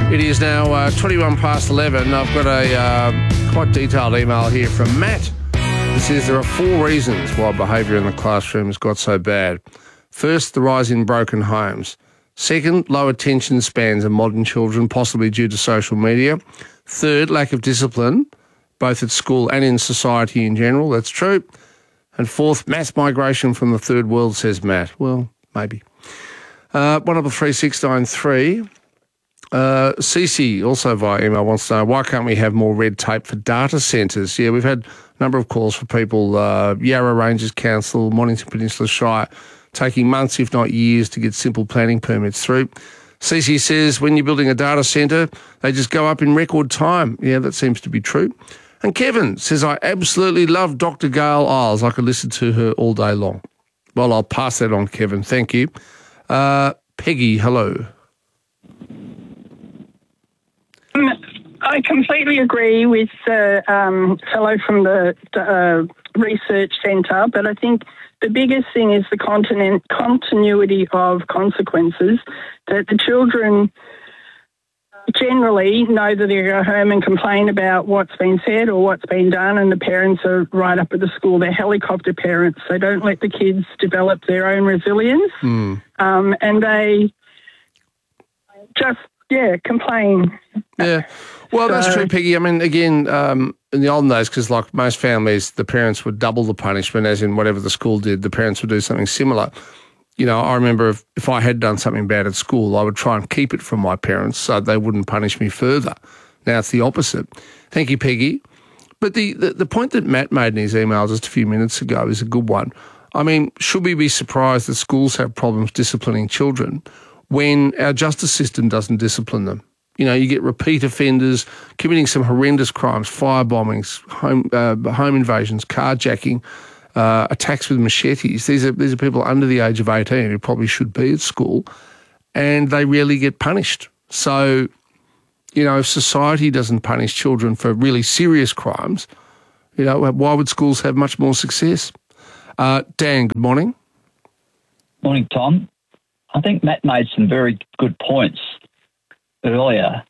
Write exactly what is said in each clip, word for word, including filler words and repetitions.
It is now uh, twenty-one past eleven. I've got a uh, quite detailed email here from Matt. It says there are four reasons why behaviour in the classroom has got so bad. First, the rise in broken homes. Second, low attention spans of modern children, possibly due to social media. Third, lack of discipline, both at school and in society in general. That's true. And fourth, mass migration from the third world, says Matt. Well, maybe. Uh, one double three six nine three. Uh, Cece, also via email, wants to know, why can't we have more red tape for data centres? Yeah, we've had a number of calls for people, uh, Yarra Ranges Council, Mornington Peninsula Shire, taking months, if not years, to get simple planning permits through. Cece says, when you're building a data centre, they just go up in record time. Yeah, that seems to be true. And Kevin says, I absolutely love Doctor Gail Isles. I could listen to her all day long. Well, I'll pass that on, Kevin. Thank you. Uh, Peggy, hello. Um, I completely agree with the uh, um, fellow from the uh, research centre, but I think the biggest thing is the continent, continuity of consequences, that the children generally know that they go home and complain about what's been said or what's been done, and the parents are right up at the school. They're helicopter parents. They don't let the kids develop their own resilience, mm. um, and they just, yeah, complain. Yeah, well, so, that's true, Peggy. I mean, again, um, in the olden days, because like most families, the parents would double the punishment, as in whatever the school did, the parents would do something similar. You know, I remember if, if I had done something bad at school, I would try and keep it from my parents so they wouldn't punish me further. Now it's the opposite. Thank you, Peggy. But the, the, the point that Matt made in his email just a few minutes ago is a good one. I mean, should we be surprised that schools have problems disciplining children when our justice system doesn't discipline them? You know, you get repeat offenders committing some horrendous crimes, fire bombings, home, uh, home invasions, carjacking, Uh, attacks with machetes. These are these are people under the age of eighteen who probably should be at school, and they rarely get punished. So, you know, if society doesn't punish children for really serious crimes, you know, why would schools have much more success? Uh, Dan, good morning. Morning, Tom. I think Matt made some very good points earlier,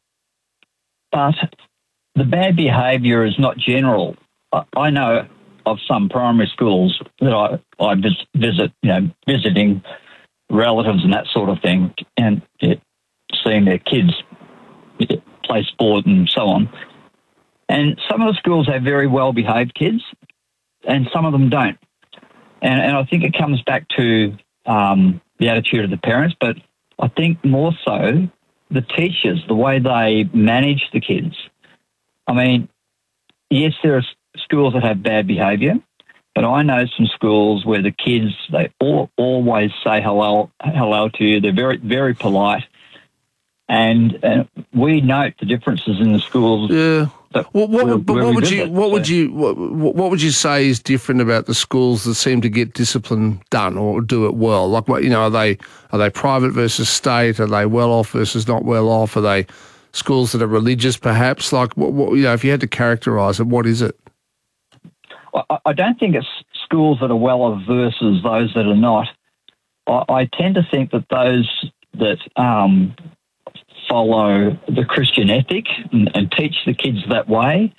but the bad behaviour is not general. I, I know of some primary schools that I, I vis- visit, you know, visiting relatives and that sort of thing, and it, seeing their kids play sport and so on. And some of the schools have very well-behaved kids, and some of them don't. And, and I think it comes back to um, the attitude of the parents, but I think more so the teachers, the way they manage the kids. I mean, yes, there are schools that have bad behaviour, but I know some schools where the kids, they all, always say hello hello to you. They're very, very polite. And, and we note the differences in the schools. Yeah. Well, what, where, but where what would visit, you what so. would you what, what would you say is different about the schools that seem to get discipline done or do it well? Like, what, you know, are they are they private versus state? Are they well off versus not well off? Are they schools that are religious, perhaps? Like, what, what you know, if you had to characterise it, what is it? I don't think it's schools that are well off versus those that are not. I, I tend to think that those that um, follow the Christian ethic and, and teach the kids that way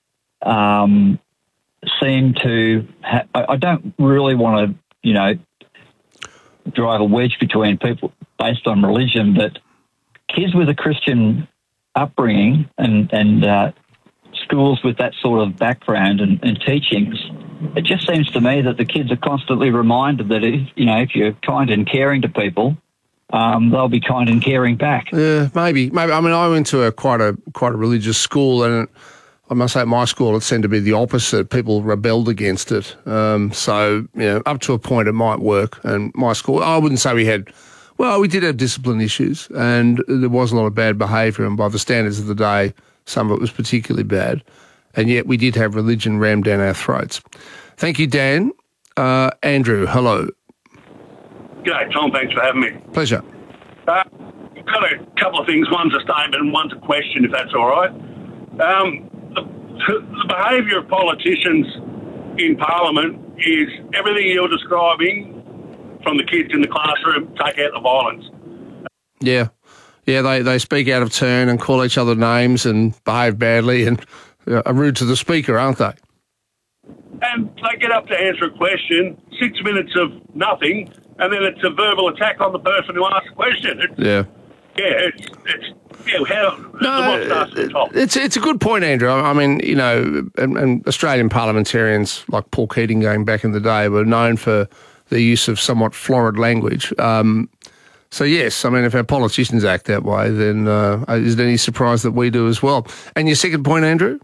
um, seem to ha- I, I don't really want to, you know, drive a wedge between people based on religion, but kids with a Christian upbringing and, and uh, schools with that sort of background and, and teachings, it just seems to me that the kids are constantly reminded that if, you know, if you're kind and caring to people, um, they'll be kind and caring back. Yeah, maybe, maybe. I mean, I went to a quite a quite a religious school, and I must say, at my school, it seemed to be the opposite. People rebelled against it. Um, so, you know, up to a point, it might work. And my school, I wouldn't say we had. Well, we did have discipline issues, and there was a lot of bad behaviour, and by the standards of the day, some of it was particularly bad, and yet we did have religion rammed down our throats. Thank you, Dan. Uh, Andrew, hello. G'day, Tom. Thanks for having me. Pleasure. Uh, I've got a couple of things. One's a statement and one's a question, if that's all right. Um, the, the behaviour of politicians in Parliament is everything you're describing from the kids in the classroom, take out the violence. Yeah. Yeah, they, they speak out of turn and call each other names and behave badly and uh, are rude to the speaker, aren't they? And they get up to answer a question, six minutes of nothing, and then it's a verbal attack on the person who asked the question. It's, Yeah. Yeah, it's, it's yeah, how, no, the starts at the top. It's, it's a good point, Andrew. I mean, you know, and, and Australian parliamentarians like Paul Keating going back in the day were known for the use of somewhat florid language. Um, so, yes, I mean, if our politicians act that way, then uh, is it any surprise that we do as well? And your second point, Andrew?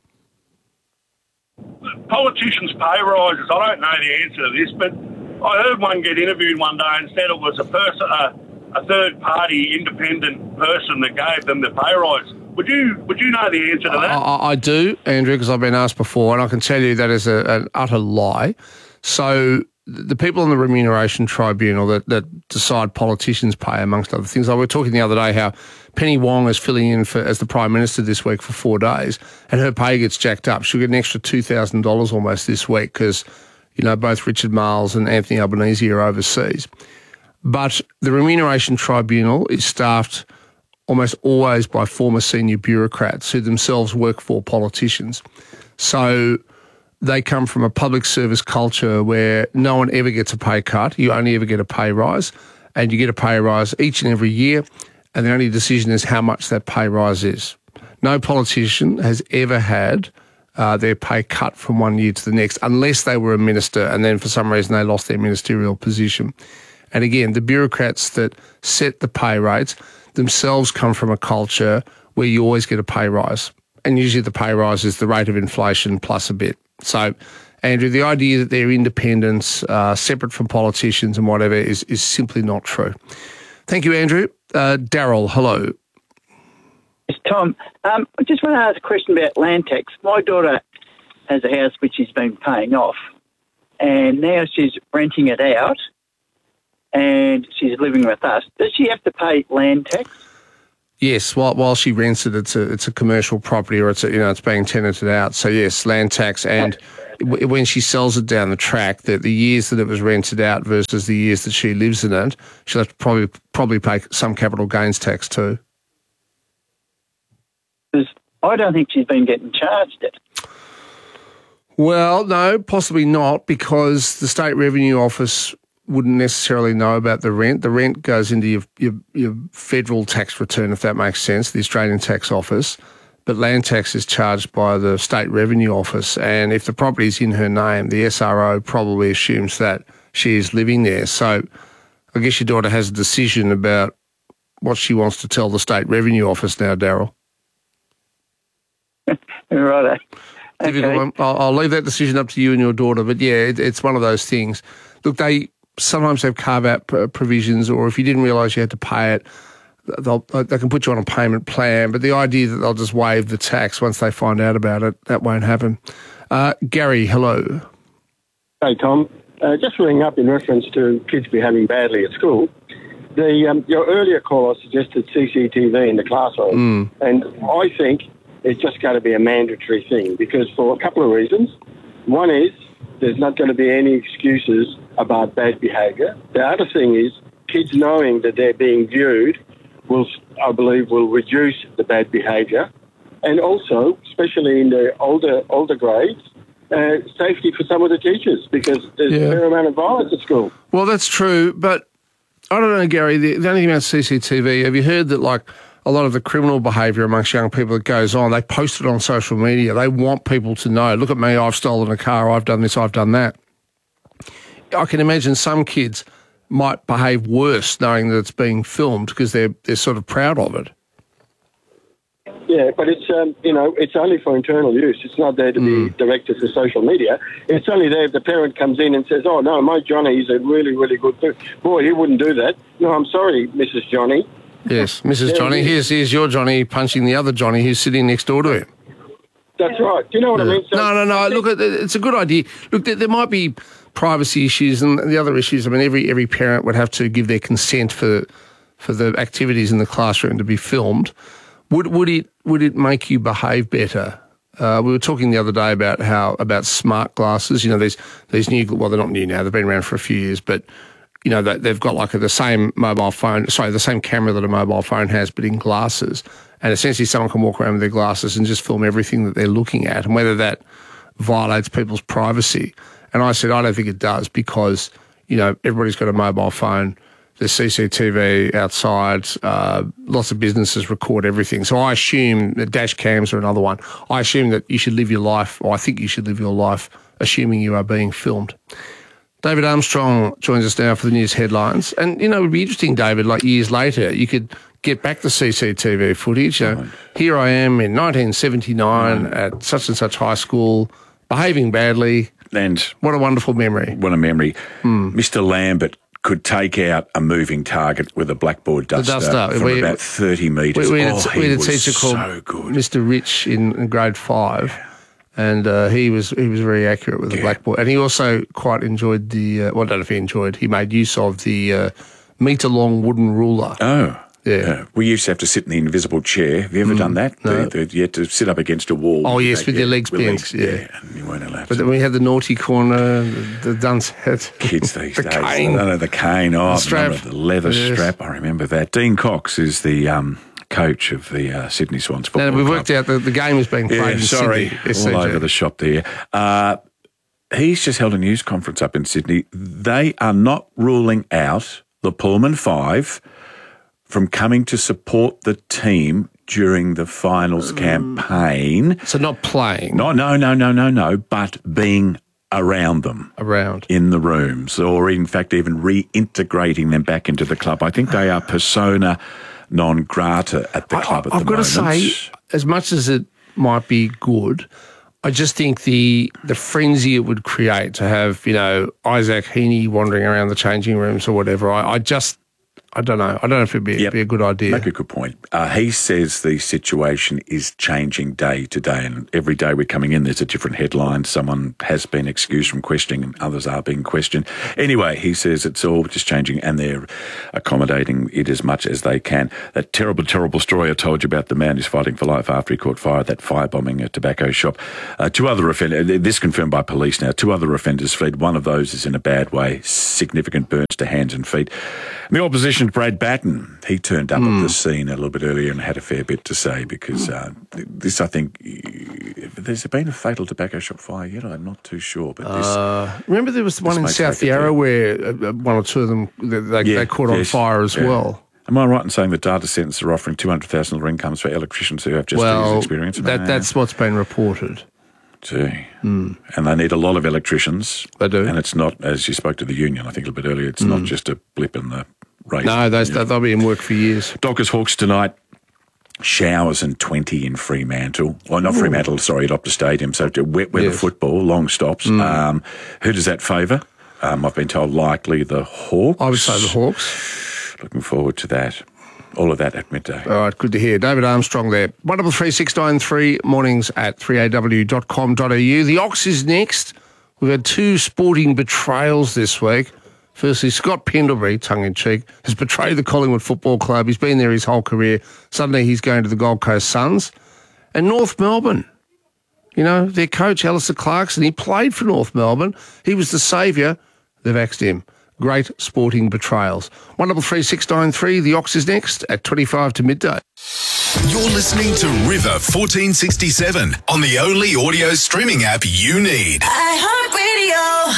Politicians' pay rises, I don't know the answer to this, but I heard one get interviewed one day and said it was a person, a, a third-party independent person that gave them the pay rise. Would you would you know the answer to that? I, I do, Andrew, because I've been asked before, and I can tell you that is a, an utter lie. So the people on the Remuneration Tribunal that, that decide politicians' pay, amongst other things, like we were talking the other day how Penny Wong is filling in for, as the Prime Minister this week for four days, and her pay gets jacked up. She'll get an extra two thousand dollars almost this week because, you know, both Richard Marles and Anthony Albanese are overseas. But the Remuneration Tribunal is staffed almost always by former senior bureaucrats who themselves work for politicians. So they come from a public service culture where no one ever gets a pay cut. You only ever get a pay rise, and you get a pay rise each and every year, and the only decision is how much that pay rise is. No politician has ever had uh, their pay cut from one year to the next unless they were a minister and then for some reason they lost their ministerial position. And again, the bureaucrats that set the pay rates themselves come from a culture where you always get a pay rise. And usually the pay rise is the rate of inflation plus a bit. So, Andrew, the idea that they're independents, uh, separate from politicians and whatever is, is simply not true. Thank you, Andrew. Uh, Daryl, hello. Yes, Tom. Um, I just want to ask a question about land tax. My daughter has a house which she's been paying off, and now she's renting it out, and she's living with us. Does she have to pay land tax? Yes, while while she rents it, it's a it's a commercial property, or it's a, you know it's being tenanted out. So yes, land tax, and w- when she sells it down the track, that the years that it was rented out versus the years that she lives in it, she'll have to probably probably pay some capital gains tax too. Because I don't think she's been getting charged it. Well, no, possibly not, because the State Revenue Office wouldn't necessarily know about the rent. The rent goes into your, your, your federal tax return, if that makes sense, the Australian Tax Office. But land tax is charged by the State Revenue Office. And if the property is in her name, the S R O probably assumes that she is living there. So I guess your daughter has a decision about what she wants to tell the State Revenue Office now, Daryl. Right. Okay. I'll, I'll leave that decision up to you and your daughter. But yeah, it, it's one of those things. Look, they sometimes have carve-out provisions, or if you didn't realise you had to pay it, they'll, they can put you on a payment plan. But the idea that they'll just waive the tax once they find out about it, that won't happen. Uh, Gary, hello. Hey, Tom. Uh, just ringing up in reference to kids behaving badly at school. The um, your earlier caller suggested C C T V in the classroom, mm. and I think it's just going to be a mandatory thing because for a couple of reasons. One is there's not going to be any excuses about bad behaviour. The other thing is kids knowing that they're being viewed will, I believe, will reduce the bad behaviour. And also, especially in the older older grades, uh, safety for some of the teachers because there's yeah. a fair amount of violence at school. Well, that's true, but I don't know, Gary, the, the only thing about C C T V, have you heard that, like, a lot of the criminal behaviour amongst young people that goes on, they post it on social media. They want people to know, look at me, I've stolen a car, I've done this, I've done that. I can imagine some kids might behave worse knowing that it's being filmed because they're they're sort of proud of it. Yeah, but it's um, you know it's only for internal use. It's not there to mm. be directed to social media. It's only there if the parent comes in and says, "Oh no, my Johnny is a really really good boy. He wouldn't do that." No, I'm sorry, Missus Johnny. Yes, Missus Johnny. Here's here's your Johnny punching the other Johnny who's sitting next door to him. That's right. Do you know what yeah. I mean? So no, no, no. Look, it's a good idea. Look, there, there might be privacy issues and the other issues. I mean, every every parent would have to give their consent for for the activities in the classroom to be filmed. Would would it would it make you behave better? Uh, we were talking the other day about how about smart glasses. You know, these these new. Well, they're not new now. They've been around for a few years, but you know, that they've got like a, the same mobile phone, sorry, the same camera that a mobile phone has, but in glasses. And essentially someone can walk around with their glasses and just film everything that they're looking at, and whether that violates people's privacy. And I said, I don't think it does, because, you know, everybody's got a mobile phone. There's C C T V outside. Uh, lots of businesses record everything. So I assume that dash cams are another one. I assume that you should live your life, or I think you should live your life, assuming you are being filmed. David Armstrong joins us now for the news headlines. And, you know, it would be interesting, David, like years later, you could get back the C C T V footage. You know, here I am in nineteen seventy-nine mm. at such and such high school, behaving badly. And what a wonderful memory. What a memory. Mm. Mister Lambert could take out a moving target with a blackboard duster, duster. from we, about thirty metres. We, we, had, oh, a, we had a was teacher called so good. Mister Rich in, in grade five. And uh, he was he was very accurate with the yeah. blackboard. And he also quite enjoyed the, uh, well, I don't know if he enjoyed, he made use of the uh, metre-long wooden ruler. Oh. Yeah. yeah. We used to have to sit in the invisible chair. Have you ever mm, done that? No. The, the, you had to sit up against a wall. Oh, yes, with yeah, your legs bent. Legs, yeah. yeah, and you weren't allowed But to. then we had the naughty corner, the, the dunce hat. Kids these the days. cane. No, no, the cane. Oh, the strap. The leather yes. strap. I remember that. Dean Cox is the um, coach of the uh, Sydney Swans football now, we club. worked out that the game was being played yeah, in sorry, Sydney. all S C G. over the shop there. Uh, he's just held a news conference up in Sydney. They are not ruling out the Pullman Five from coming to support the team during the finals campaign. So not playing. No, no, no, no, no, no, but being around them. Around. In the rooms, or in fact even reintegrating them back into the club. I think they are persona non grata at the club I, at I've the got moment. to say, as much as it might be good, I just think the the frenzy it would create to have, you know, Isaac Heaney wandering around the changing rooms or whatever, I, I just... I don't know. I don't know if it'd be, yep. be a good idea. Make a good point. Uh, he says the situation is changing day to day, and every day we're coming in, there's a different headline. Someone has been excused from questioning and others are being questioned. Anyway, he says it's all just changing and they're accommodating it as much as they can. That terrible, terrible story I told you about the man who's fighting for life after he caught fire at that firebombing a tobacco shop. Uh, two other offenders, this confirmed by police now, two other offenders fled. One of those is in a bad way, significant burns to hands and feet. And the opposition, Brad Batten, he turned up mm. at the scene a little bit earlier and had a fair bit to say because uh, this, I think, there's been a fatal tobacco shop fire yet. I'm not too sure, but this. Uh, remember, there was one in South Yarra where uh, one or two of them they, yeah, they caught yes, on fire as yeah. well. Am I right in saying that data centres are offering two hundred thousand dollars incomes for electricians who have just well, years experience? That, that's what's been reported. Gee. Mm. And they need a lot of electricians. They do. And it's not, as you spoke to the union, I think a little bit earlier, it's mm. not just a blip in the race. No, those, you know. they'll be in work for years. Dockers Hawks tonight. Showers and twenty in Fremantle. Well, not Ooh. Fremantle, sorry, at Optus Stadium. So wet weather yes. football, long stops. Mm. Um, who does that favour? Um, I've been told likely the Hawks. I would say the Hawks. Looking forward to that. All of that at midday. All right, good to hear. David Armstrong there. one double three six nine three, mornings at three a w dot com dot a u. The Ox is next. We've had two sporting betrayals this week. Firstly, Scott Pendlebury, tongue-in-cheek, has betrayed the Collingwood Football Club. He's been there his whole career. Suddenly he's going to the Gold Coast Suns. And North Melbourne, you know, their coach, Alistair Clarkson, he played for North Melbourne. He was the saviour. They've axed him. Great sporting betrayals. one double three six nine three, the Ox is next at twenty-five to midday. You're listening to River fourteen sixty-seven on the only audio streaming app you need. iHeartRadio.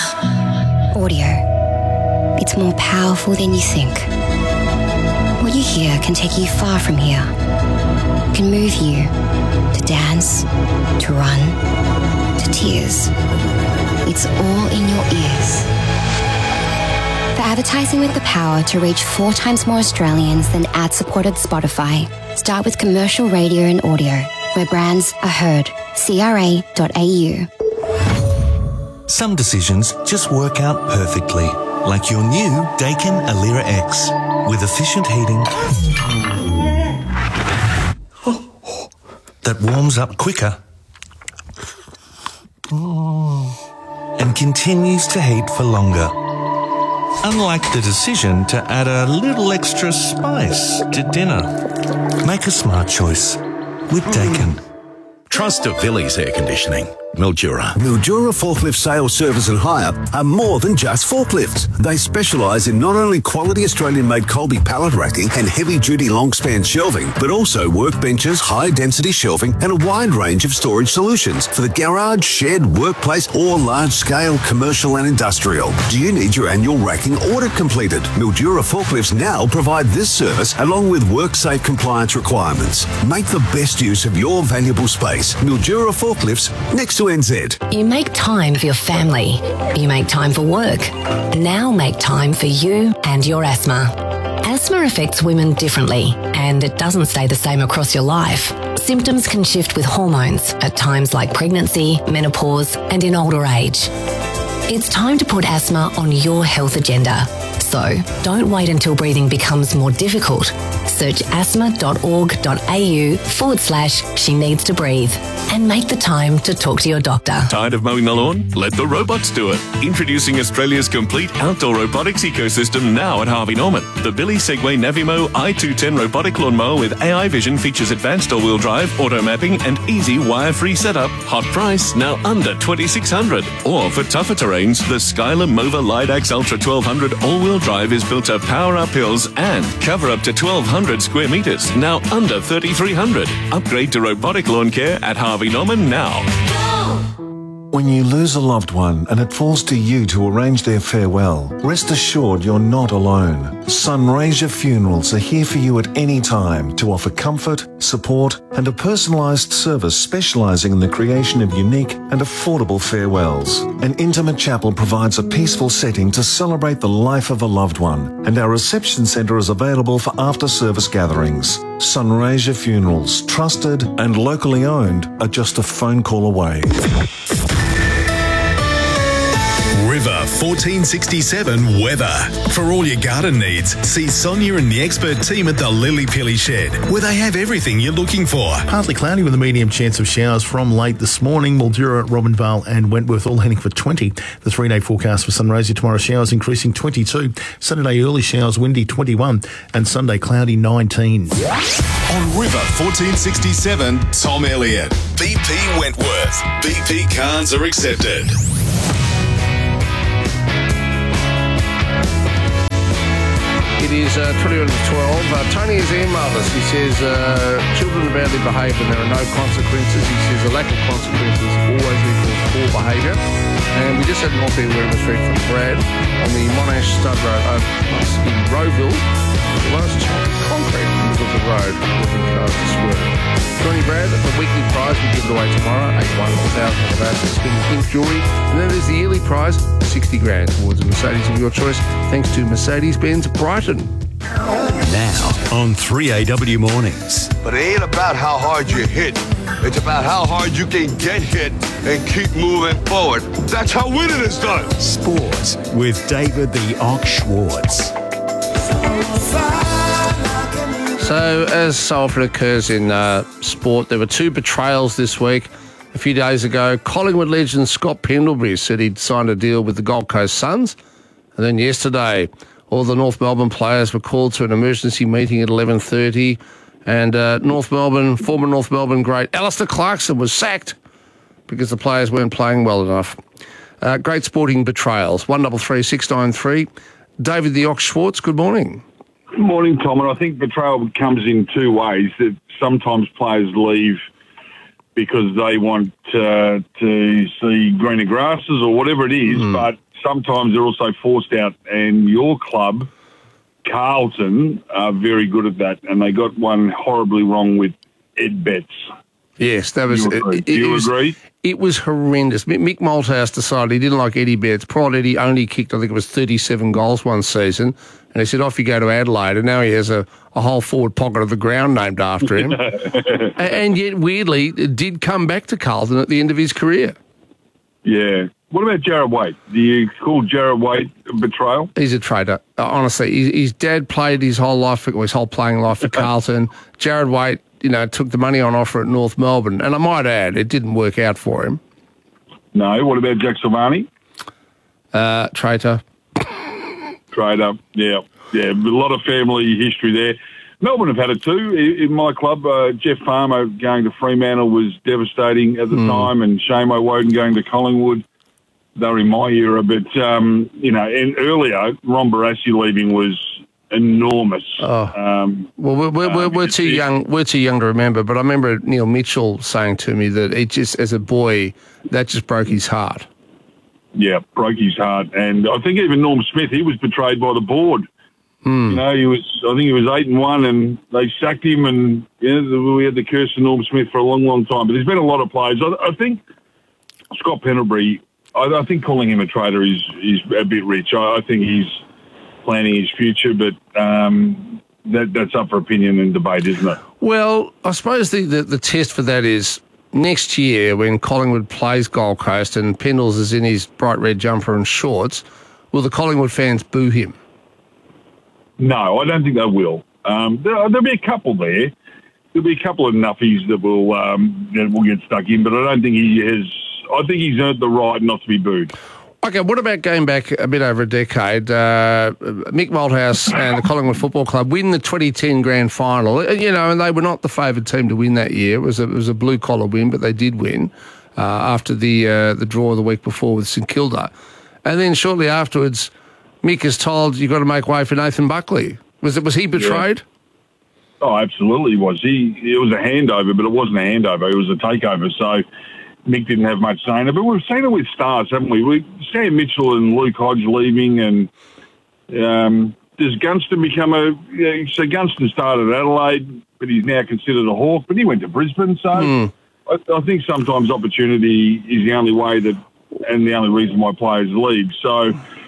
Audio. It's more powerful than you think. What you hear can take you far from here. It can move you to dance, to run, to tears. It's all in your ears. For advertising with the power to reach four times more Australians than ad-supported Spotify, start with commercial radio and audio, where brands are heard. C R A dot A U. Some decisions just work out perfectly, like your new Daikin Alira X, with efficient heating that warms up quicker and continues to heat for longer. Unlike the decision to add a little extra spice to dinner. Make a smart choice with Daikin. Trust of Villiers Air Conditioning. Mildura. Mildura Forklift Sales, Service and Hire are more than just forklifts. They specialise in not only quality Australian-made Colby pallet racking and heavy-duty long-span shelving, but also workbenches, high-density shelving and a wide range of storage solutions for the garage, shed, workplace or large-scale commercial and industrial. Do you need your annual racking audit completed? Mildura Forklifts now provide this service along with WorkSafe compliance requirements. Make the best use of your valuable space. Mildura Forklifts, next to N Z. You make time for your family. You make time for work. Now make time for you and your asthma. Asthma affects women differently, and it doesn't stay the same across your life. Symptoms can shift with hormones at times like pregnancy, menopause, and in older age. It's time to put asthma on your health agenda. So don't wait until breathing becomes more difficult. Search asthma.org.au forward slash she needs to breathe and make the time to talk to your doctor. Tired of mowing the lawn? Let the robots do it. Introducing Australia's complete outdoor robotics ecosystem now at Harvey Norman. The Billy Segway Navimo i two ten robotic lawnmower with A I vision features advanced all-wheel drive, auto mapping and easy wire-free setup. Hot price, now under twenty-six hundred dollars. Or for tougher terrains, the Skyler Mova Lidax Ultra twelve hundred all-wheel drive is built to power up hills and cover up to twelve hundred square metres, now under thirty-three hundred. Upgrade to robotic lawn care at Harvey Norman now. When you lose a loved one and it falls to you to arrange their farewell, rest assured you're not alone. Sunraysia Funerals are here for you at any time to offer comfort, support and a personalised service specialising in the creation of unique and affordable farewells. An intimate chapel provides a peaceful setting to celebrate the life of a loved one, and our reception centre is available for after-service gatherings. Sunraysia Funerals, trusted and locally owned, are just a phone call away. River fourteen sixty-seven weather. For all your garden needs, see Sonia and the expert team at the Lily Pilly Shed, where they have everything you're looking for. Partly cloudy with a medium chance of showers from late this morning. Mildura, Robinvale and Wentworth all heading for twenty. The three-day forecast for Sunraysia tomorrow, showers increasing twenty-two. Saturday early showers, windy twenty-one. And Sunday cloudy nineteen. On River fourteen sixty-seven, Tom Elliott. B P Wentworth. B P cards are accepted. It is uh, twenty-one to twelve. Uh, Tony has emailed us. He says, uh, children are badly behaved and there are no consequences. He says a lack of consequences always equals poor behaviour. And we just had an off-air word in the street from Brad on the Monash Stud Road uh, in Rowville. The last concrete in the middle of the road, causing cars to swerve. Johnny Brad, the weekly prize we give it away tomorrow, eighty-one thousand of ours spin pink jewellery. And then there's the yearly prize, sixty grand towards a Mercedes of your choice, thanks to Mercedes-Benz Brighton. Now on three A W Mornings. But it ain't about how hard you hit. It's about how hard you can get hit and keep moving forward. That's how winning is done. Sports with David the Ox Schwartz. So, as so often occurs in uh, sport, there were two betrayals this week. A few days ago, Collingwood legend Scott Pendlebury said he'd signed a deal with the Gold Coast Suns. And then yesterday, all the North Melbourne players were called to an emergency meeting at eleven thirty. And uh, North Melbourne, former North Melbourne great Alistair Clarkson was sacked because the players weren't playing well enough. Uh, great sporting betrayals. one double three six nine three. David the Ox Schwartz, good morning. Good morning, Tom. And I think betrayal comes in two ways. That sometimes players leave because they want uh, to see greener grasses or whatever it is, mm. but sometimes they're also forced out. And your club, Carlton, are very good at that, and they got one horribly wrong with Ed Betts. Yes, that was. Do you agree? It, Do you it was, agree? It was horrendous. Mick Malthouse decided he didn't like Eddie Betts. Poor old Eddie only kicked, I think it was thirty-seven goals one season, and he said, off you go to Adelaide, and now he has a, a whole forward pocket of the ground named after him. and, and yet, weirdly, it did come back to Carlton at the end of his career. Yeah. What about Jarrad Waite? Do you call Jarrad Waite a betrayal? He's a traitor. Uh, honestly, his, his dad played his whole life, for, his whole playing life for Carlton. Jarrad Waite, you know, took the money on offer at North Melbourne. And I might add, it didn't work out for him. No. What about Jack Silvani? Uh, traitor. Traitor. Yeah. Yeah. A lot of family history there. Melbourne have had it too. In in my club, uh, Jeff Farmer going to Fremantle was devastating at the Mm. time, and Shamo Woden going to Collingwood. They were in my era, but, um, you know, and earlier, Ron Barassi leaving was enormous. Oh. Um, Well, we're, we're, we're, we're too young. We're too young to remember. But I remember Neil Mitchell saying to me that it just, as a boy, that just broke his heart. yeah, broke his heart. And I think even Norm Smith, he was betrayed by the board. Mm. You know, he was, I think he was eight and one, and they sacked him, and you know, we had the curse of Norm Smith for a long, long time. But there's been a lot of players. I, I think Scott Pendlebury, I, I think calling him a traitor is is a bit rich. I, I think he's planning his future, but um, that that's up for opinion and debate, isn't it? Well, I suppose the, the, the test for that is next year when Collingwood plays Gold Coast and Pendles is in his bright red jumper and shorts, will the Collingwood fans boo him? No, I don't think they will. Um, there, there'll be a couple there. There'll be a couple of nuffies that will um, that will get stuck in, but I don't think he has. I think he's earned the right not to be booed. Okay, what about going back a bit over a decade? Uh, Mick Malthouse and the Collingwood Football Club win the twenty ten grand final. You know, and they were not the favoured team to win that year. It was a, it was a blue collar win, but they did win uh, after the uh, the draw the week before with St Kilda, and then shortly afterwards, Mick is told you've got to make way for Nathan Buckley. Was it was he betrayed? Yeah. Oh, absolutely, he was. He it was a handover, but it wasn't a handover. It was a takeover. So Mick didn't have much say in it. But we've seen it with stars, haven't we? We Sam Mitchell and Luke Hodge leaving, and um, does Gunston become a? You know, so Gunston started at Adelaide, but he's now considered a Hawk. But he went to Brisbane, so Mm. I, I think sometimes opportunity is the only way that, and the only reason why players leave. So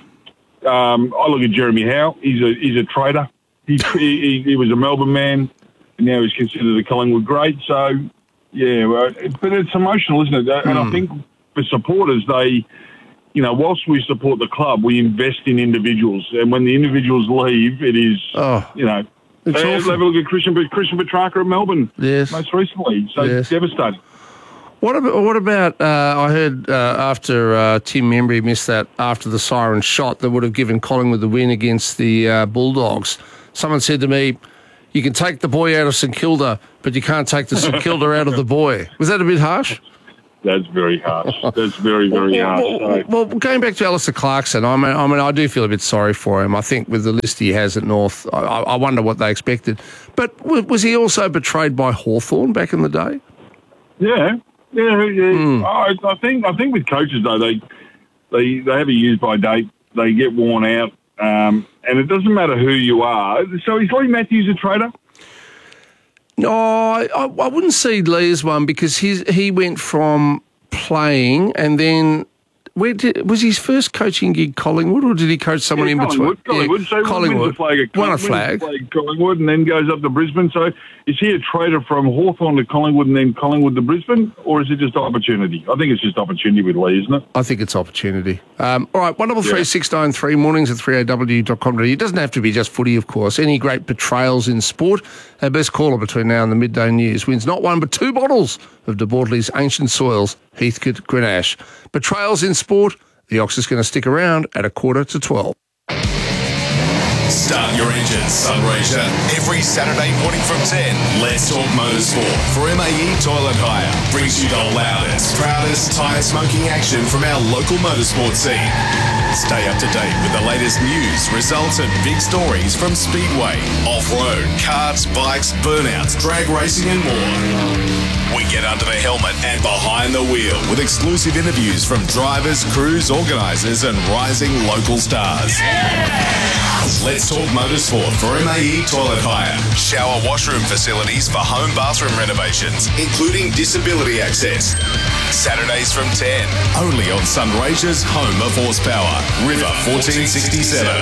um, I look at Jeremy Howe. He's a he's a traitor. He, he he was a Melbourne man, and now he's considered a Collingwood great. So, yeah, well, but it's emotional, isn't it? And Mm. I think for supporters, they, you know, whilst we support the club, we invest in individuals. And when the individuals leave, it is, oh, you know, it's they have awful. a look at Christian, Christian Petrarca at Melbourne, yes, most recently. So yes. devastating. What about, what about uh, I heard uh, after uh, Tim Membry missed that after the siren shot that would have given Collingwood the win against the uh, Bulldogs. Someone said to me, you can take the boy out of St Kilda, but you can't take the St Kilda out of the boy. Was that a bit harsh? That's very harsh. That's very, very well, harsh. Well, So, well, going back to Alistair Clarkson, I mean, I mean, I do feel a bit sorry for him. I think with the list he has at North, I, I wonder what they expected. But w- was he also betrayed by Hawthorn back in the day? yeah, yeah, yeah. Mm. I, I think I think with coaches though, they they they have a use by date. They get worn out, um, and it doesn't matter who you are. So is Lee Matthews a traitor? No, I, I I wouldn't see Lee as one because his, he went from playing and then where did, was his first coaching gig Collingwood or did he coach someone Yeah, in Collingwood, between? Collingwood. Yeah, So Collingwood. wins the flag at Won a wins the flag. flag at Collingwood and then goes up to Brisbane. So is he a traitor from Hawthorn to Collingwood and then Collingwood to Brisbane, or is it just opportunity? I think it's just opportunity with Lee, isn't it? I think it's opportunity. Um, all right, one double three six nine three mornings at three a w dot com. It doesn't have to be just footy, of course. Any great betrayals in sport. Our best caller between now and the midday news wins not one but two bottles of De Bortley's Ancient Soils Heathcote Grenache. Betrayals in sport. The Ox is going to stick around at a quarter to twelve. Start your engines, Sunraysia. Every Saturday morning from ten, Let's Talk Motorsport for M A E Toilet Hire. Brings you the loudest, proudest tyre smoking action from our local motorsport scene. Stay up to date with the latest news, results and big stories from Speedway, off-road, karts, bikes, burnouts, drag racing and more. We get under the helmet and behind the wheel with exclusive interviews from drivers, crews, organisers and rising local stars. Let's Talk Motorsport for M A E Toilet Hire. Shower washroom facilities for home bathroom renovations, including disability access. Saturdays from ten, only on Sunraysia's home of horsepower, River fourteen sixty-seven.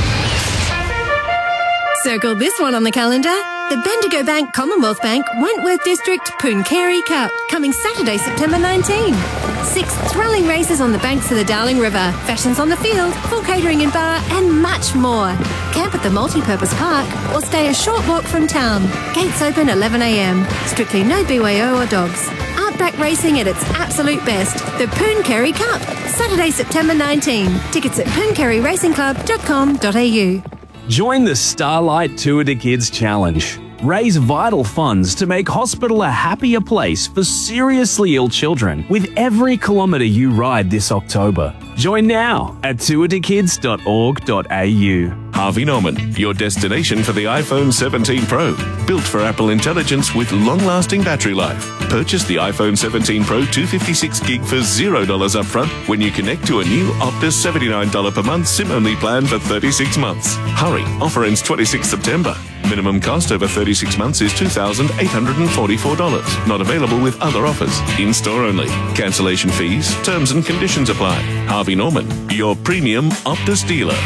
Circle this one on the calendar. The Bendigo Bank Commonwealth Bank Wentworth District Pooncarie Cup, coming Saturday, September nineteenth. Six thrilling races on the banks of the Darling River, fashions on the field, full catering and bar, and much more. Camp at the multi-purpose park or stay a short walk from town. Gates open eleven a m. Strictly no B Y O or dogs. Outback racing at its absolute best. The Pooncarie Cup, Saturday, September nineteenth. Tickets at pooncarie racing club dot com dot a u. Join the Starlight Tour de Kids Challenge. Raise vital funds to make hospital a happier place for seriously ill children with every kilometre you ride this October. Join now at tour to kids dot org dot a u. Harvey Norman, your destination for the iPhone seventeen Pro. Built for Apple intelligence with long-lasting battery life. Purchase the iPhone seventeen Pro two fifty-six gig for zero dollars upfront when you connect to a new Optus seventy-nine dollars per month SIM-only plan for thirty-six months. Hurry, offer ends twenty-sixth September. Minimum cost over thirty-six months is two thousand eight hundred forty-four dollars. Not available with other offers. In-store only. Cancellation fees, terms and conditions apply. Harvey Norman, your premium Optus dealer.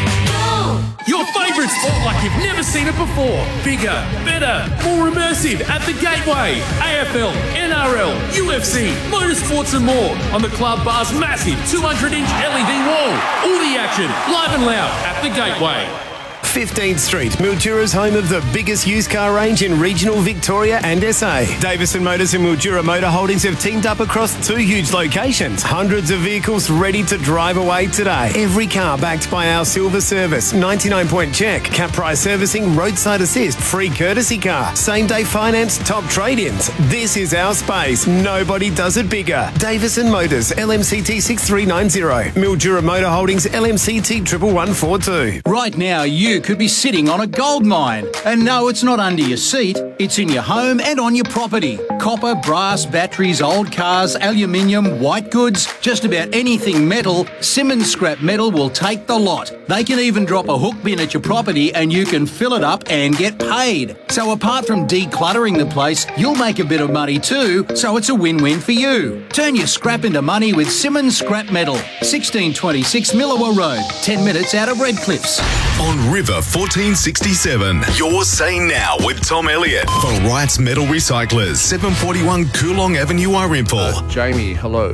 Your favourite sport like you've never seen it before. Bigger, better, more immersive at the Gateway. A F L, N R L, U F C, motorsports and more on the Club Bar's massive two hundred inch L E D wall. All the action, live and loud at the Gateway. fifteenth Street, Mildura's home of the biggest used car range in regional Victoria and S A. Davison Motors and Mildura Motor Holdings have teamed up across two huge locations. Hundreds of vehicles ready to drive away today. Every car backed by our silver service, ninety-nine point check, cap price servicing, roadside assist, free courtesy car, same day finance, top trade-ins. This is our space. Nobody does it bigger. Davison Motors, L M C T six three nine zero. Mildura Motor Holdings, L M C T one one one four two. Right now, you could be sitting on a gold mine. And no, it's not under your seat, it's in your home and on your property. Copper, brass, batteries, old cars, aluminium, white goods, just about anything metal, Simmons Scrap Metal will take the lot. They can even drop a hook bin at your property and you can fill it up and get paid. So apart from decluttering the place, you'll make a bit of money too, so it's a win-win for you. Turn your scrap into money with Simmons Scrap Metal. sixteen twenty-six Millawa Road, ten minutes out of Redcliffs. On River fourteen sixty-seven, you're saying now with Tom Elliott for Wright's Metal Recyclers, seven forty-one Coolong Avenue, Irimple. Uh, Jamie, hello.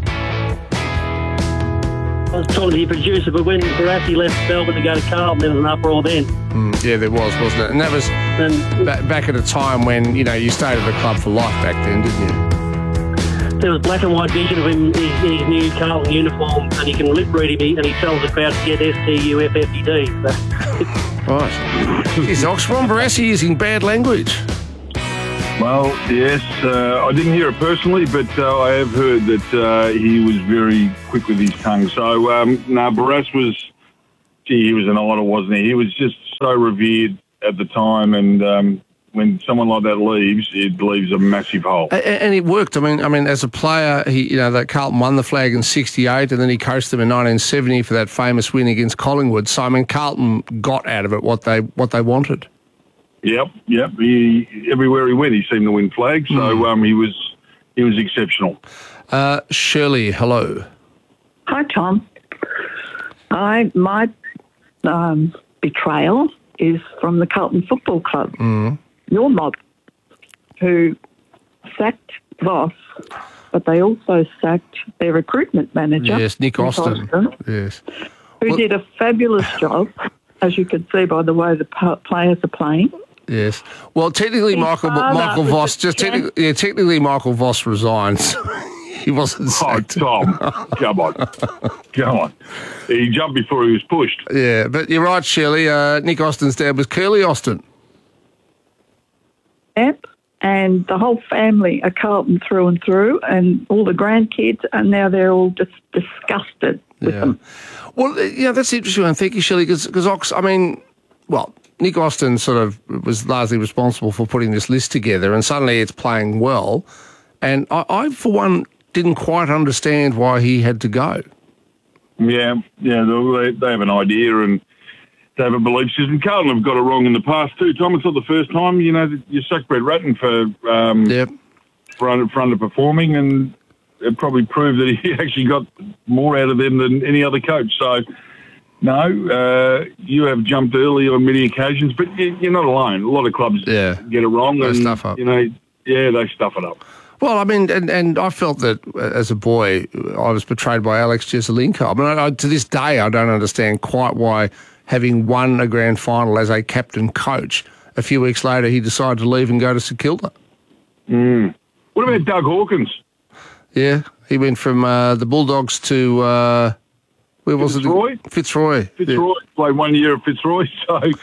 I was told he producer, but when Barassi left Melbourne to go to Carlton, there was an uproar then. Mm, yeah, there was, wasn't it? And that was and, ba- back at a time when, you know, you stayed at the club for life back then, didn't you? There was black and white vision of him in his, his new Carlton uniform, and he can lip read him, and he tells the crowd to get S T U F F D D. So. Right. Is Oxford Barassi using bad language? Well, yes, uh, I didn't hear it personally, but uh, I have heard that uh, he was very quick with his tongue. So, um, no, Barras was, gee, he was an idol, wasn't he? He was just so revered at the time, and um, when someone like that leaves, it leaves a massive hole. And, and it worked. I mean, I mean, as a player, he, you know, that Carlton won the flag in sixty-eight, and then he coached them in nineteen seventy for that famous win against Collingwood. So, I mean, Carlton got out of it what they what they wanted. Yep, yep. He, everywhere he went, he seemed to win flags. So mm. um, he was he was exceptional. Uh, Shirley, hello. Hi, Tom. I my um, betrayal is from the Carlton Football Club, mm. your mob, who sacked Voss, but they also sacked their recruitment manager. Yes, Nick Austin. Austin yes, who well, did a fabulous job, as you can see by the way the players are playing. Yes. Well, technically, His Michael Michael Voss just technically, yeah, technically Michael Voss resigned. He wasn't sacked. Oh, Tom, come on, come on. He jumped before he was pushed. Yeah, but you're right, Shirley. Uh, Nick Austin's dad was Curly Austin. Yep. And the whole family are Carlton through and through, and all the grandkids, and now they're all just disgusted with yeah. them. Well, yeah, that's interesting. And thank you, Shirley, because Ox, I mean, well, Nick Austin sort of was largely responsible for putting this list together, and suddenly it's playing well. And I, I for one, didn't quite understand why he had to go. Yeah, yeah, they, they have an idea and they have a belief system. Carlton have got it wrong in the past too, Tom. It's not the first time. You know, you sacked Brett Ratton for, um, yep. for, under, for underperforming, and it probably proved that he actually got more out of them than any other coach. So, no, uh, you have jumped early on many occasions, but you, you're not alone. A lot of clubs yeah. get it wrong. They and, stuff up. You know, yeah, they stuff it up. Well, I mean, and, and I felt that as a boy, I was betrayed by Alex Jesaulenko. I mean, I, I, to this day, I don't understand quite why, having won a grand final as a captain coach, a few weeks later he decided to leave and go to St Kilda. Mm. What about Doug Hawkins? Yeah, he went from uh, the Bulldogs to, uh, where was Fitzroy? it? Fitzroy. Fitzroy. Yeah. Played one year at Fitzroy, so...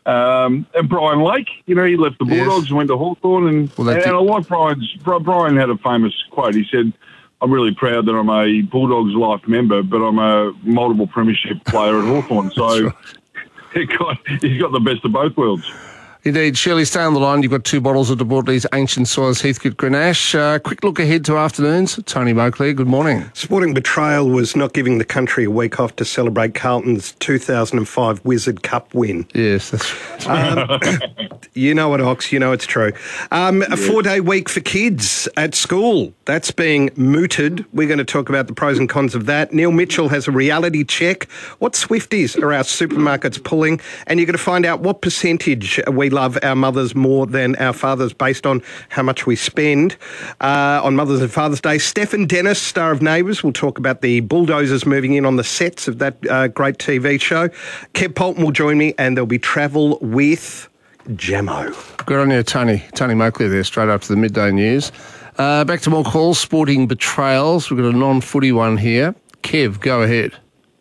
Um, and Brian Lake, you know, he left the Bulldogs Yes. and went to Hawthorn. And, Well, that and did- I like Brian's, Bri- Brian had a famous quote. He said, I'm really proud that I'm a Bulldogs life member, but I'm a multiple premiership player at Hawthorn. So he got, he's got the best of both worlds. Indeed. Shirley, stay on the line. You've got two bottles of De Bortoli's Ancient Soils Heathcote Grenache. Uh, quick look ahead to afternoons. Tony Moakley, good morning. Sporting Betrayal was not giving the country a week off to celebrate Carlton's two thousand five Wizard Cup win. Yes, that's um, You know it, Ox. You know it's true. Um, a four-day week for kids at school. That's being mooted. We're going to talk about the pros and cons of that. Neil Mitchell has a reality check. What Swifties are our supermarkets pulling? And you're going to find out what percentage we love our mothers more than our fathers based on how much we spend uh, on Mother's and Father's Day. Stefan Dennis, star of Neighbours, will talk about the bulldozers moving in on the sets of that uh, great T V show. Kev Polton will join me, and there'll be travel with Jamo. Good on you, Tony. Tony Moakley there, straight after the midday news. Uh, back to more calls, Sporting Betrayals. We've got a non-footy one here. Kev, go ahead.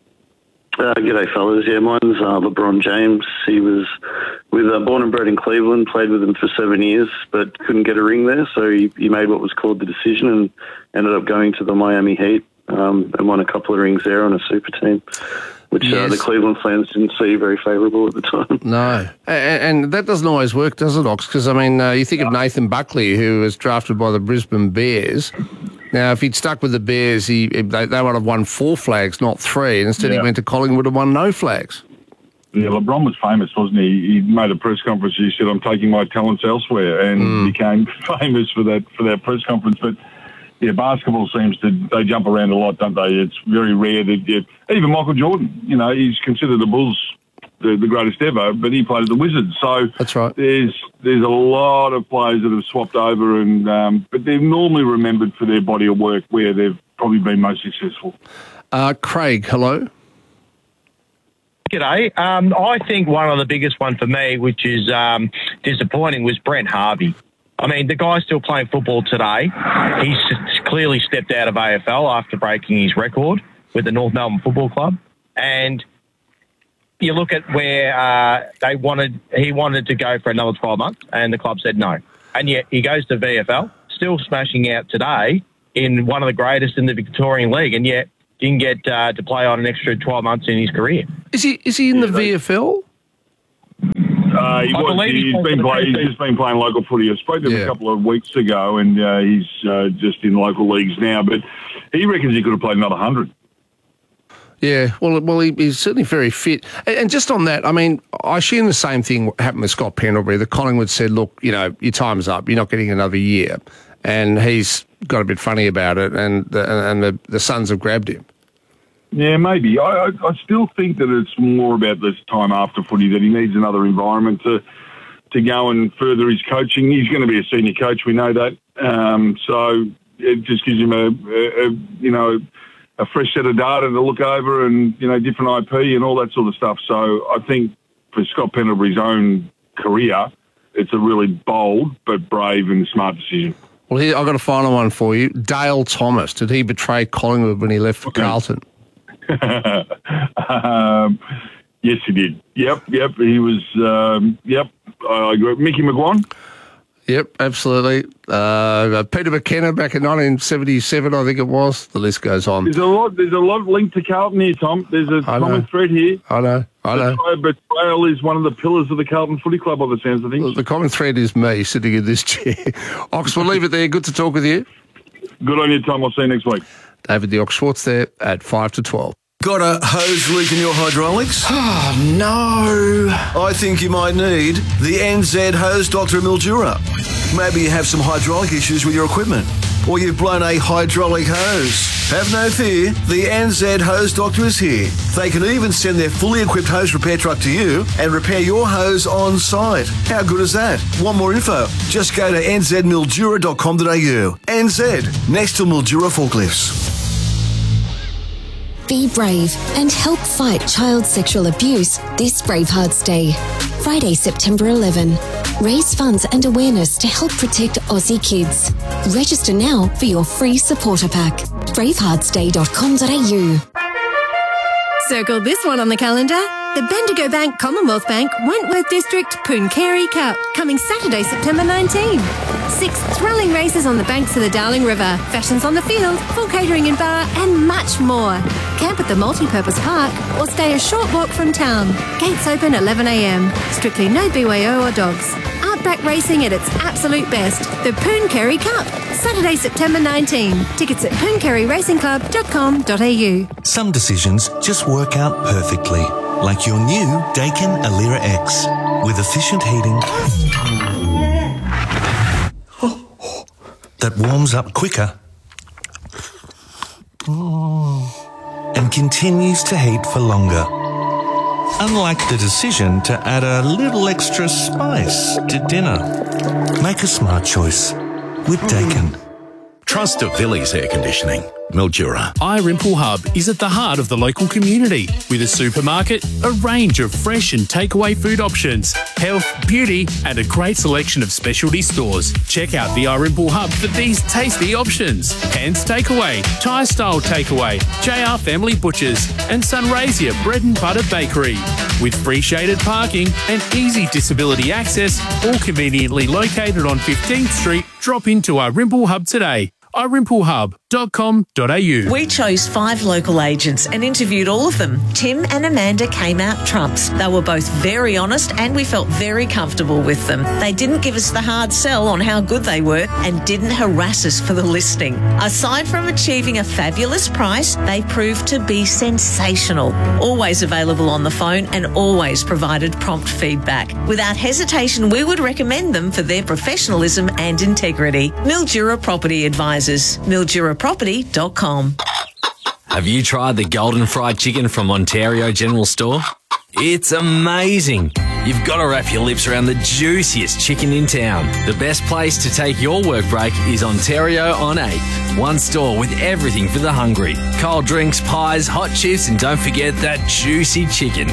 Uh, g'day, fellas. Yeah, mine's uh, LeBron James. He was with uh, born and bred in Cleveland, played with them for seven years, but couldn't get a ring there. So he, he made what was called the decision and ended up going to the Miami Heat um, and won a couple of rings there on a super team, which uh, Yes. the Cleveland fans didn't see very favourable at the time. No. And, and that doesn't always work, does it, Ox? Because, I mean, uh, you think of Nathan Buckley, who was drafted by the Brisbane Bears. Now, if he'd stuck with the Bears, he they, they would have won four flags, not three. And instead, Yeah. he went to Collingwood and won no flags. Yeah, LeBron was famous, wasn't he? He made a press conference. He said, "I'm taking my talents elsewhere," and Mm. became famous for that for that press conference. But yeah, basketball seems to they jump around a lot, don't they? It's very rare that yeah, even Michael Jordan, you know, he's considered the Bulls the, the greatest ever, but he played at the Wizards. So that's right. There's there's a lot of players that have swapped over, and um, but they're normally remembered for their body of work where they've probably been most successful. Uh, Craig, hello. G'day. Um, I think one of the biggest one for me, which is um, disappointing, was Brent Harvey. I mean, the guy's still playing football today. He's clearly stepped out of A F L after breaking his record with the North Melbourne Football Club. And you look at where uh, they wanted, he wanted to go for another twelve months, and the club said no. And yet he goes to V F L, still smashing out today in one of the greatest in the Victorian League, and yet didn't get uh, to play on an extra twelve months in his career. Is he is he in the V F L? Uh, he I was, believe he's he's playing been for the play, he's Brisbane. just been playing local footy. I spoke to him Yeah. a couple of weeks ago, and uh, he's uh, just in local leagues now. But he reckons he could have played another hundred. Yeah, well, well, he, he's certainly very fit. And, and just on that, I mean, I assume the same thing happened with Scott Pendlebury. The Collingwood said, look, you know, your time's up. You're not getting another year. And he's got a bit funny about it, and the, and the, the Suns have grabbed him. Yeah, maybe. I, I, I still think that it's more about this time after footy, that he needs another environment to to go and further his coaching. He's going to be a senior coach, we know that. Um, so it just gives him a, a, a you know a fresh set of data to look over, and you know different I P and all that sort of stuff. So I think for Scott Pendlebury's own career, it's a really bold but brave and smart decision. Well, here, I've got a final one for you. Dale Thomas, did he betray Collingwood when he left for Carlton? um, yes, he did. Yep, yep. He was. Um, yep, I agree. Mickey McGuan. Yep, absolutely. Uh, Peter McKenna back in nineteen seventy-seven, I think it was. The list goes on. There's a lot. There's a lot linked to Carlton here, Tom. There's a I know. common thread here. I know, I know. Betrayal is one of the pillars of the Carlton Footy Club, by the sounds of things. The common thread is me sitting in this chair. Ox, we'll leave it there. Good to talk with you. Good on you, Tom. I'll see you next week. David the Ox Schwartz there at five to twelve. Got a hose leak in your hydraulics? Oh, no. I think you might need the N Z Hose Doctor Mildura. Maybe you have some hydraulic issues with your equipment, or you've blown a hydraulic hose. Have no fear, the N Z Hose Doctor is here. They can even send their fully equipped hose repair truck to you and repair your hose on site. How good is that? Want more info? Just go to n z mildura dot com dot a u. N Z, next to Mildura Forklifts. Be brave and help fight child sexual abuse this Bravehearts Day. Friday, September eleventh. Raise funds and awareness to help protect Aussie kids. Register now for your free supporter pack. bravehearts day dot com dot a u. Circle this one on the calendar. The Bendigo Bank Commonwealth Bank Wentworth District Pooncarie Cup, coming Saturday, September nineteenth. Six thrilling races on the banks of the Darling River, fashions on the field, full catering and bar, and much more. Camp at the multi-purpose park or stay a short walk from town. Gates open eleven a m. Strictly no B Y O or dogs. Outback racing at its absolute best. The Pooncarie Cup, Saturday, September nineteenth. Tickets at pooncarie racing club dot com dot a u. Some decisions just work out perfectly, like your new Daikin Alira X with efficient heating that warms up quicker and continues to heat for longer. Unlike the decision to add a little extra spice to dinner. Make a smart choice with Daikin. Trust of Villiers Air Conditioning, Mildura. iRimple Hub is at the heart of the local community with a supermarket, a range of fresh and takeaway food options, health, beauty and a great selection of specialty stores. Check out the iRimple Hub for these tasty options. Hands Takeaway, Thai Style Takeaway, J R Family Butchers and Sunraysia Bread and Butter Bakery. With free shaded parking and easy disability access, all conveniently located on fifteenth Street, drop into iRimple Hub today. i rimple hub dot com dot a u. We chose five local agents and interviewed all of them. Tim and Amanda came out trumps. They were both very honest and we felt very comfortable with them. They didn't give us the hard sell on how good they were and didn't harass us for the listing. Aside from achieving a fabulous price, they proved to be sensational. Always available on the phone and always provided prompt feedback. Without hesitation, we would recommend them for their professionalism and integrity. Mildura Property Advisors. mildura property dot com. Have you tried the golden fried chicken from Ontario General Store? It's amazing. You've got to wrap your lips around the juiciest chicken in town. The best place to take your work break is Ontario on eighth. One store with everything for the hungry. Cold drinks, pies, hot chips, and don't forget that juicy chicken.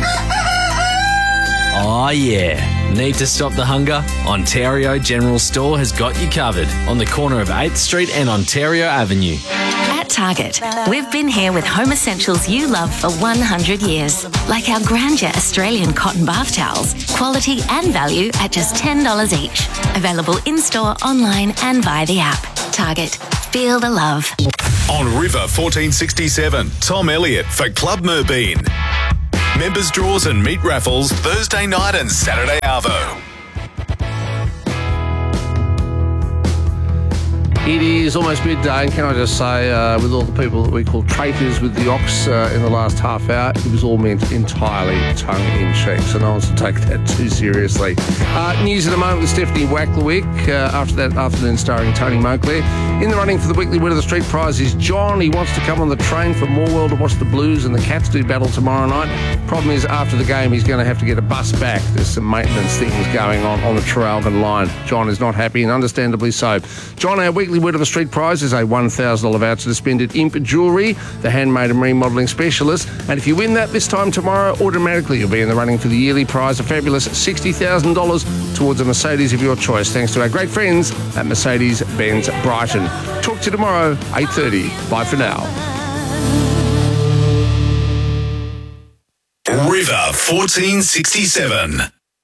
Oh yeah. Need to stop the hunger? Ontario General Store has got you covered on the corner of eighth Street and Ontario Avenue. At Target, we've been here with home essentials you love for one hundred years, like our Grandeur Australian cotton bath towels, quality and value at just ten dollars each. Available in-store, online and via the app. Target. Feel the love. On River fourteen sixty-seven, Tom Elliott for Club Merbeen. Members draws and meat raffles Thursday night and Saturday arvo. It is almost midday, and can I just say, uh, with all the people that we call traitors with the ox uh, in the last half hour, it was all meant entirely tongue-in-cheek, so no one's to take that too seriously. Uh, news in a moment with Stephanie Wacklewick, uh, after that afternoon starring Tony Moakley. In the running for the weekly Word of the Street prize is John. He wants to come on the train from Morwell to watch the Blues and the Cats do battle tomorrow night. Problem is, after the game, he's going to have to get a bus back. There's some maintenance things going on on the Traralgon line. John is not happy, and understandably so. John, our weekly Word of the Street prize is a one thousand dollars voucher to spend at Imp Jewellery, the handmade and remodelling specialist. And if you win that this time tomorrow, automatically you'll be in the running for the yearly prize, a fabulous sixty thousand dollars towards a Mercedes of your choice, thanks to our great friends at Mercedes-Benz Brighton. Talk to you tomorrow, eight thirty. Bye for now. River fourteen sixty-seven.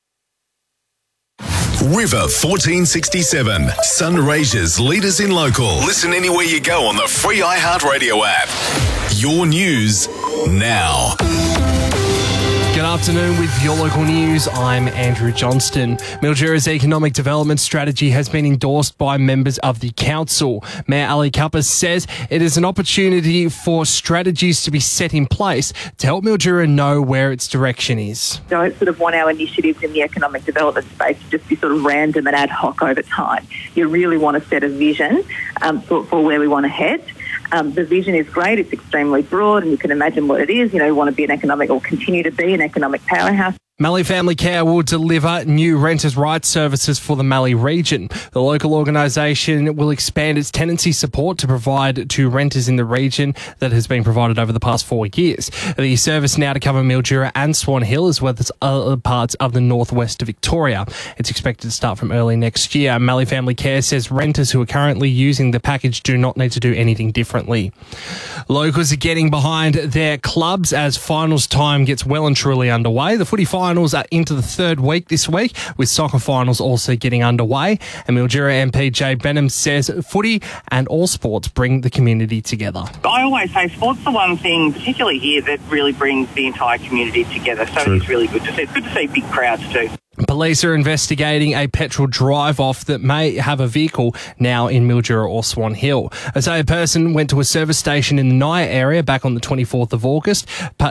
River fourteen sixty-seven, Sunraysia's leaders in local. Listen anywhere you go on the free iHeartRadio app. Your news now. Good afternoon with your local news. I'm Andrew Johnston. Mildura's economic development strategy has been endorsed by members of the council. Mayor Ali Kupper says it is an opportunity for strategies to be set in place to help Mildura know where its direction is. Don't sort of want our initiatives in the economic development space to just be sort of random and ad hoc over time. You really want to set a vision um, for, for where we want to head. Um, the vision is great. It's extremely broad, and you can imagine what it is. You know, we want to be an economic, or continue to be an economic powerhouse. Mallee Family Care will deliver new renters' rights services for the Mallee region. The local organisation will expand its tenancy support to provide to renters in the region that has been provided over the past four years. The service now to cover Mildura and Swan Hill, as well as other parts of the northwest of Victoria. It's expected to start from early next year. Mallee Family Care says renters who are currently using the package do not need to do anything differently. Locals are getting behind their clubs as finals time gets well and truly underway. The footy finals Finals are into the third week this week, with soccer finals also getting underway. And Mildura M P Jay Benham says footy and all sports bring the community together. I always say sport's the one thing, particularly here, that really brings the entire community together. So True. It's really good to see. It's good to see big crowds too. Police are investigating a petrol drive-off that may have a vehicle now in Mildura or Swan Hill. They say a person went to a service station in the Naya area back on the twenty-fourth of August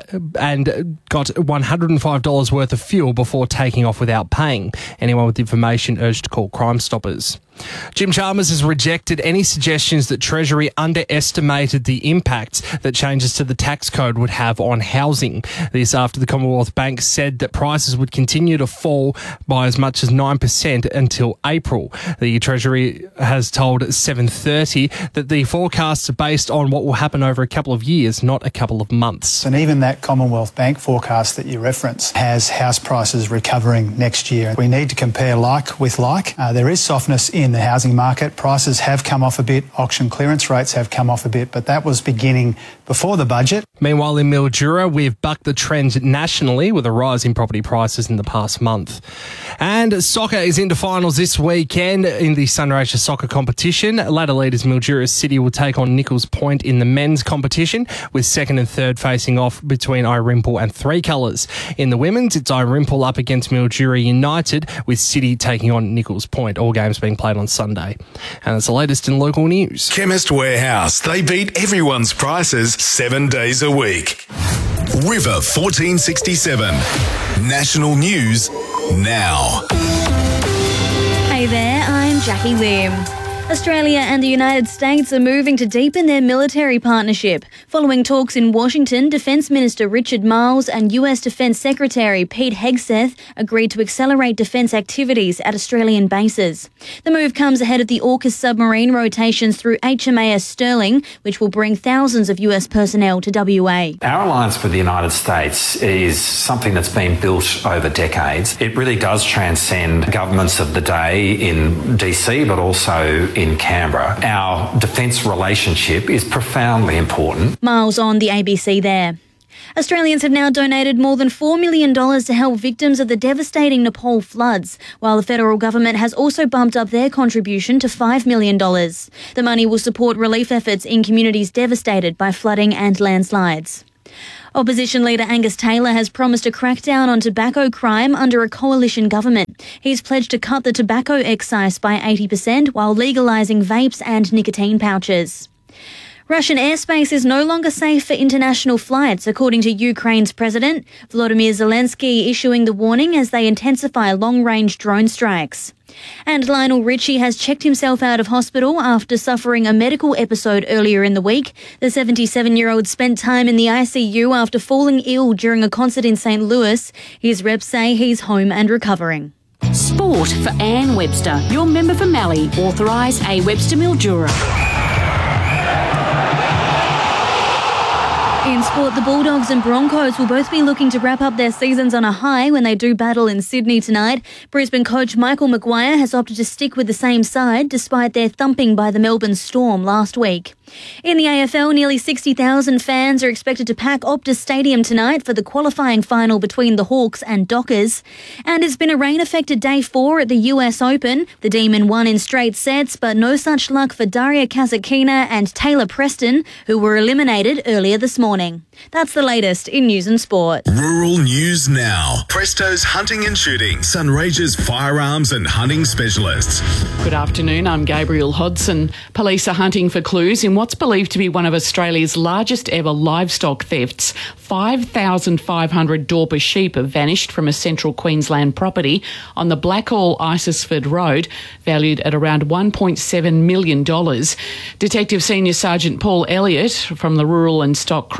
and got one hundred five dollars worth of fuel before taking off without paying. Anyone with information urged to call Crime Stoppers. Jim Chalmers has rejected any suggestions that Treasury underestimated the impacts that changes to the tax code would have on housing. This after the Commonwealth Bank said that prices would continue to fall by as much as nine percent until April. The Treasury has told seven thirty that the forecasts are based on what will happen over a couple of years, not a couple of months. And even that Commonwealth Bank forecast that you reference has house prices recovering next year. We need to compare like with like. Uh, there is softness in the housing market. Prices have come off a bit. Auction clearance rates have come off a bit, but that was beginning before the budget. Meanwhile, in Mildura, we've bucked the trend nationally with a rise in property prices in the past month. And soccer is into finals this weekend in the Sunraysia soccer competition. Ladder leaders Mildura City will take on Nichols Point in the men's competition, with second and third facing off between Irimple and Three Colours. In the women's, it's Irimple up against Mildura United, with City taking on Nichols Point. All games being played on Sunday. And that's the latest in local news. Chemist Warehouse. They beat everyone's prices seven days a week. River fourteen sixty-seven. National news now. Hey there, I'm Jackie Lim. Australia and the United States are moving to deepen their military partnership. Following talks in Washington, Defence Minister Richard Marles and U S Defence Secretary Pete Hegseth agreed to accelerate defence activities at Australian bases. The move comes ahead of the AUKUS submarine rotations through H M A S Sterling, which will bring thousands of U S personnel to W A. Our alliance with the United States is something that's been built over decades. It really does transcend governments of the day in D C, but also in Canberra. Our defence relationship is profoundly important. Miles on the A B C there. Australians have now donated more than four million dollars to help victims of the devastating Nepal floods, while the federal government has also bumped up their contribution to five million dollars. The money will support relief efforts in communities devastated by flooding and landslides. Opposition leader Angus Taylor has promised a crackdown on tobacco crime under a coalition government. He's pledged to cut the tobacco excise by eighty percent while legalising vapes and nicotine pouches. Russian airspace is no longer safe for international flights, according to Ukraine's president, Volodymyr Zelensky, issuing the warning as they intensify long-range drone strikes. And Lionel Richie has checked himself out of hospital after suffering a medical episode earlier in the week. The seventy-seven-year-old spent time in the I C U after falling ill during a concert in Saint Louis. His reps say he's home and recovering. Sport for Anne Webster, your member for Mallee, authorise A Webster Mildura. In sport, the Bulldogs and Broncos will both be looking to wrap up their seasons on a high when they do battle in Sydney tonight. Brisbane coach Michael Maguire has opted to stick with the same side despite their thumping by the Melbourne Storm last week. In the A F L, nearly sixty thousand fans are expected to pack Optus Stadium tonight for the qualifying final between the Hawks and Dockers. And it's been a rain-affected day four at the U S Open. The Demon won in straight sets, but no such luck for Daria Kasatkina and Taylor Preston, who were eliminated earlier this morning. That's the latest in news and sport. Rural News Now. Presto's Hunting and Shooting. Sunraysia's firearms and hunting specialists. Good afternoon, I'm Gabriel Hodson. Police are hunting for clues in what's believed to be one of Australia's largest ever livestock thefts. five thousand five hundred Dorper sheep have vanished from a central Queensland property on the Blackall Isisford Road, valued at around one point seven million dollars. Detective Senior Sergeant Paul Elliott from the Rural and Stock Crime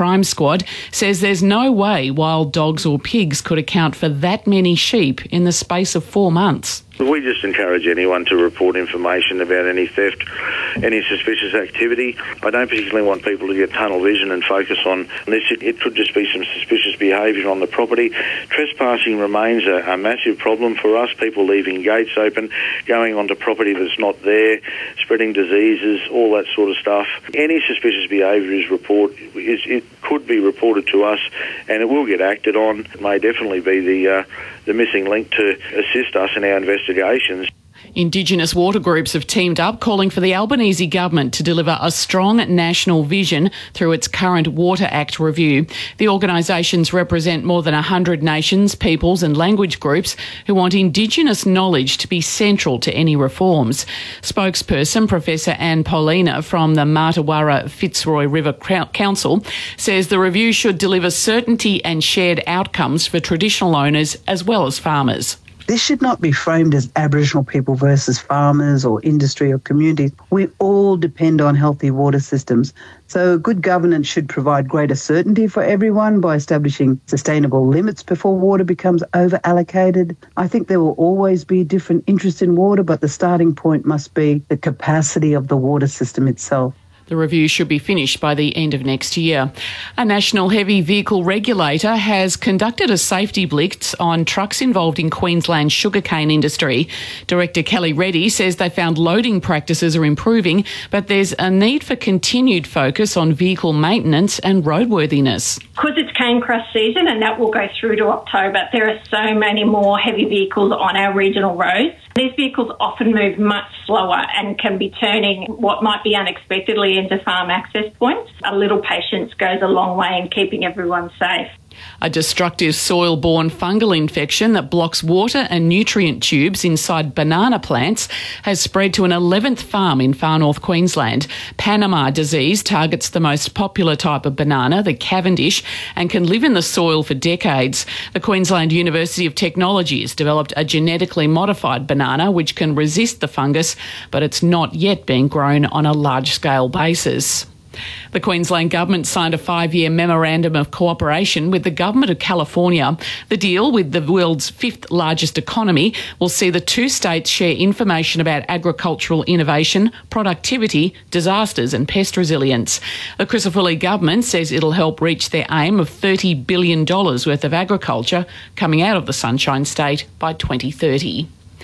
Crime Squad says there's no way wild dogs or pigs could account for that many sheep in the space of four months. We just encourage anyone to report information about any theft, any suspicious activity. I don't particularly want people to get tunnel vision and focus on this. It, it could just be some suspicious behaviour on the property. Trespassing remains a, a massive problem for us, people leaving gates open, going onto property that's not there, spreading diseases, all that sort of stuff. Any suspicious behaviour is report is it could be reported to us, and it will get acted on. It may definitely be the uh, the missing link to assist us in our investigations. Indigenous water groups have teamed up calling for the Albanese government to deliver a strong national vision through its current Water Act review. The organisations represent more than one hundred nations, peoples and language groups who want Indigenous knowledge to be central to any reforms. Spokesperson Professor Anne Paulina from the Martuwarra Fitzroy River Council says the review should deliver certainty and shared outcomes for traditional owners as well as farmers. This should not be framed as Aboriginal people versus farmers or industry or communities. We all depend on healthy water systems. So good governance should provide greater certainty for everyone by establishing sustainable limits before water becomes over-allocated. I think there will always be different interests in water, but the starting point must be the capacity of the water system itself. The review should be finished by the end of next year. A national heavy vehicle regulator has conducted a safety blitz on trucks involved in Queensland's sugarcane industry. Director Kelly Reddy says they found loading practices are improving, but there's a need for continued focus on vehicle maintenance and roadworthiness. Because it's cane crush season and that will go through to October, there are so many more heavy vehicles on our regional roads. These vehicles often move much slower and can be turning what might be unexpectedly into farm access points. A little patience goes a long way in keeping everyone safe. A destructive soil-borne fungal infection that blocks water and nutrient tubes inside banana plants has spread to an eleventh farm in far north Queensland. Panama disease targets the most popular type of banana, the Cavendish, and can live in the soil for decades. The Queensland University of Technology has developed a genetically modified banana which can resist the fungus, but it's not yet being grown on a large-scale basis. The Queensland Government signed a five-year memorandum of cooperation with the Government of California. The deal, with the world's fifth largest economy, will see the two states share information about agricultural innovation, productivity, disasters and pest resilience. The Crisafulli government says it'll help reach their aim of thirty billion dollars worth of agriculture coming out of the Sunshine State by twenty thirty.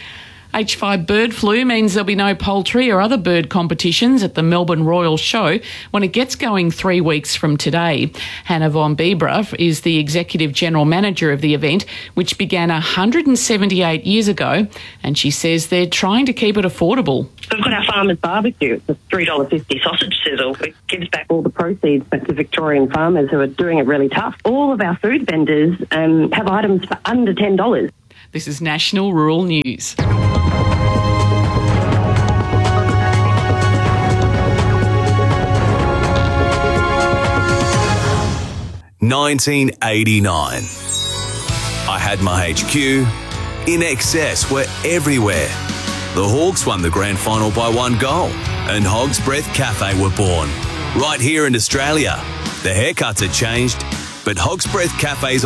H five bird flu means there'll be no poultry or other bird competitions at the Melbourne Royal Show when it gets going three weeks from today. Hannah von Bibra is the Executive General Manager of the event, which began one hundred seventy-eight years ago, and she says they're trying to keep it affordable. We've got our Farmers Barbecue. It's a three dollars fifty sausage sizzle. It gives back all the proceeds back to Victorian farmers who are doing it really tough. All of our food vendors um, have items for under ten dollars. This is National Rural News. nineteen eighty-nine. I had my H Q. In Excess were everywhere. The Hawks won the grand final by one goal, and Hog's Breath Cafe were born. Right here in Australia. The haircuts had changed, but Hog's Breath Cafe's